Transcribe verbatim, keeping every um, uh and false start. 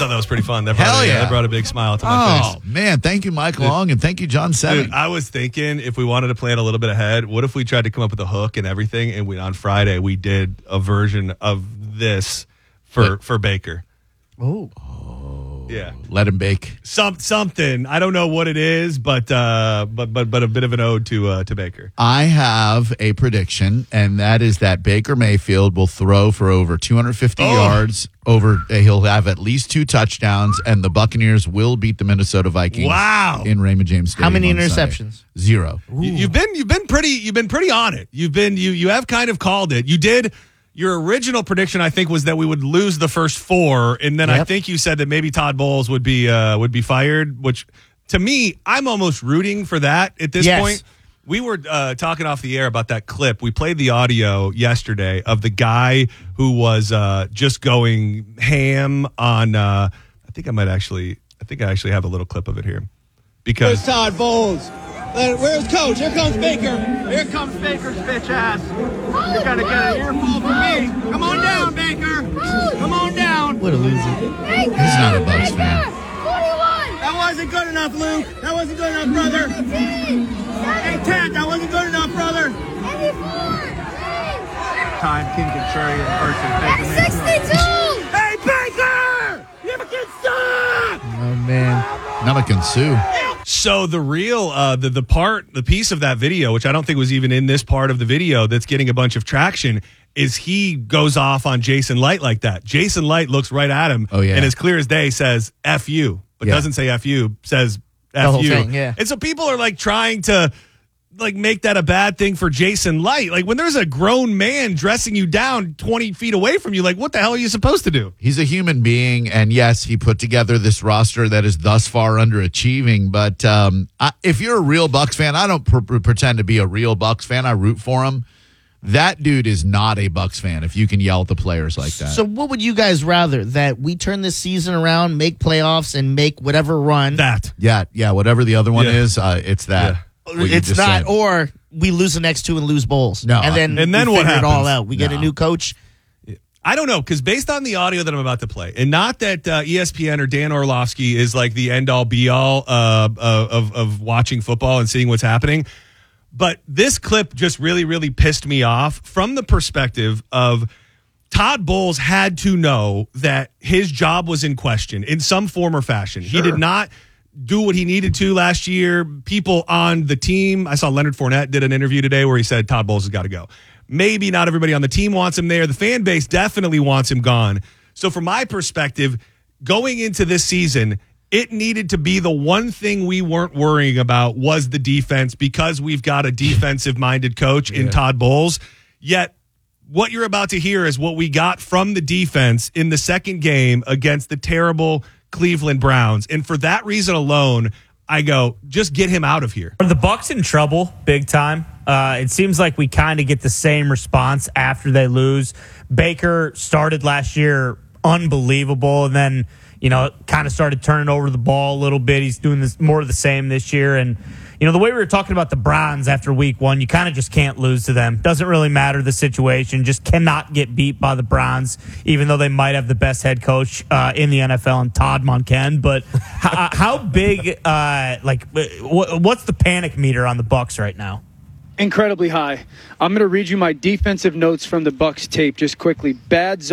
thought that was pretty fun. That brought, Hell a, yeah. that brought a big smile to my Oh, face. man. Thank you, Mike Long, and thank you, John Seven. Dude, I was thinking if we wanted to plan a little bit ahead, what if we tried to come up with a hook and everything, and we on Friday we did a version of this for, But- for Baker. Oh. Yeah. Let him bake. Some something. I don't know what it is, but uh, but but but a bit of an ode to uh, to Baker. I have a prediction, and that is that Baker Mayfield will throw for over two hundred fifty Oh. yards. Over, uh, he'll have at least two touchdowns, and the Buccaneers will beat the Minnesota Vikings. Wow. In Raymond James Stadium. How many on Sunday. interceptions? Zero. You, you've been you've been pretty you've been pretty on it. You've been you you have kind of called it. You did. Your original prediction, I think, was that we would lose the first four, and then I Yep. think you said that maybe Todd Bowles would be uh, would be fired. Which, to me, I'm almost rooting for that at this Yes. point. We were uh, talking off the air about that clip. We played the audio yesterday of the guy who was uh, just going ham on. Uh, I think I might actually. I think I actually have a little clip of it here because Where's Todd Bowles? Uh, Where's Coach? Here comes Baker. Here comes Baker's bitch ass. You're gonna get an earful from me. Come on down, Baker. Come on down. What a loser. He's not a Bucs fan. That wasn't good enough, Luke. That wasn't good enough, brother. Hey, Ted, that wasn't good enough, brother. Time King Contrarian versus Baker Mayfield. Hey, Baker! You can stop! Oh, man. Namakan Sue. So the real, uh, the the part, the piece of that video, which I don't think was even in this part of the video, that's getting a bunch of traction, is he goes off on Jason Light like that. Jason Light looks right at him, Oh, yeah. and as clear as day says "F you," but Yeah. doesn't say "F you," says The "F whole you." thing, yeah. And so people are like trying to like make that a bad thing for Jason Light. Like when there's a grown man dressing you down twenty feet away from you, like what the hell are you supposed to do? He's a human being, and yes, he put together this roster that is thus far underachieving. But um, I, if you're a real Bucs fan, I don't pr- pr- pretend to be a real Bucs fan. I root for him. That dude is not a Bucs fan if you can yell at the players like that. So what would you guys rather? That we turn this season around, make playoffs, and make whatever run? That yeah, yeah, whatever the other one Yeah. is, uh, it's that. Yeah. what you It's just not, said. or we lose the next two and lose bowls. No. And then, And then we what figure it all happens? out. We get No. a new coach. I don't know, because based on the audio that I'm about to play, and not that uh, E S P N or Dan Orlovsky is like the end-all, be-all uh, uh, of, of watching football and seeing what's happening, but this clip just really, really pissed me off from the perspective of Todd Bowles had to know that his job was in question in some form or fashion. He did not do what he needed to last year. People on the team, I saw Leonard Fournette did an interview today where he said Todd Bowles has got to go. Maybe not everybody on the team wants him there. The fan base definitely wants him gone. So from my perspective, going into this season, it needed to be the one thing we weren't worrying about was the defense because we've got a defensive-minded coach in Todd Bowles. Yet what you're about to hear is what we got from the defense in the second game against the terrible Cleveland Browns. And for that reason alone, I go, just get him out of here. Are the Bucs in trouble big time? Uh, it seems like we kind of get the same response after they lose. Baker started last year unbelievable, and then, you know, kind of started turning over the ball a little bit. He's doing this more of the same this year. And, you know, the way we were talking about the Browns after week one, you kind of just can't lose to them. Doesn't really matter the situation. Just cannot get beat by the Browns, even though they might have the best head coach uh, in the N F L and Todd Monken. But how, how big, uh, like, what's the panic meter on the Bucs right now? Incredibly high. I'm going to read you my defensive notes from the Bucs tape just quickly. Bad zone.